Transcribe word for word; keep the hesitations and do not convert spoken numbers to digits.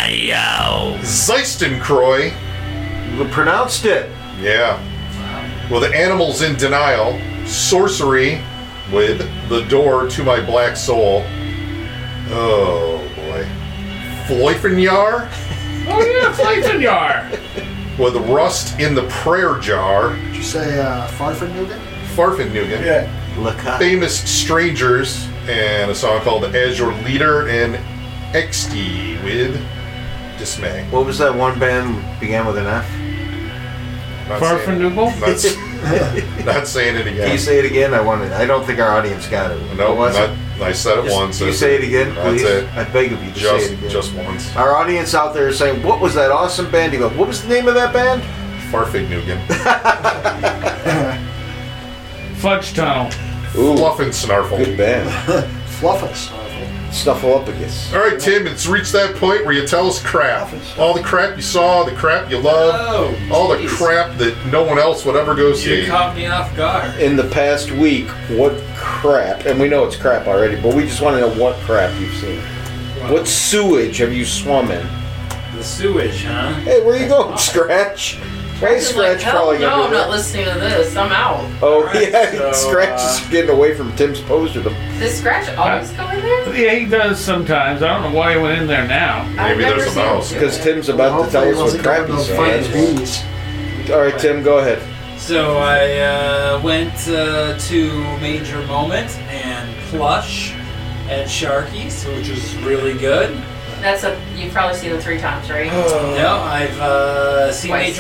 Yo. Zeistenkreuz. You pronounced it. Yeah. With the Animals in Denial. Sorcery with The Door to My Black Soul. Oh boy. Floifenjar Oh yeah, Fleifenjar. with Rust in the Prayer Jar. Did you say uh, Farfennugan? Farfennugan. Yeah. Lacat. Famous Strangers and a song called As Your Leader and Exti with Dismay. What was that one band began with an F? Not Farfennugal? saying- Not, not saying it Can again. you say it again? I wanted. I don't think our audience got it. No, What was not, it? I said it Just- once. Can you that's say it again, That's please? it. I beg of you to Just, say it again. just once. Our audience out there is saying, "What was that awesome band?" You go, "What was the name of that band?" Farfignugan. Fudge Tunnel. Ooh, Fluff and Snarfle. good band. Fluff and Snarfle. Snuffleupagus. All right, Tim, it's reached that point where you tell us crap. All the crap you saw, the crap you love, Oh, all the jeez. crap that no one else would ever go see. You caught me off guard. In the past week, what crap, and we know it's crap already, but we just want to know what crap you've seen. What sewage have you swum in? The sewage, huh? Hey, where you going, Scratch? Why is I'm like, Scratch hell crawling no, under I'm there? not listening to this. I'm out. Oh, Alright, yeah, so, Scratch uh, is getting away from Tim's posterdom. Does Scratch always go in there? Yeah, he does sometimes. I don't know why he went in there now. I've Maybe never there's a seen him mouse. do Because it. Tim's about to tell us what crap he Find saw. his bees. All right, Tim, go ahead. So I uh, went uh, to Major Moment and Plush at Sharky's, which was really good. That's a. You've probably seen them three times, right? No, I've uh, seen Twice. Major